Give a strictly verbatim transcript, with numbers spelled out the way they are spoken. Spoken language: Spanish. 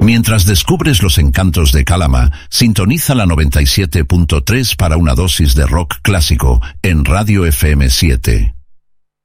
Mientras descubres los encantos de Calama, sintoniza la noventa y siete punto tres para una dosis de rock clásico en Radio F M siete.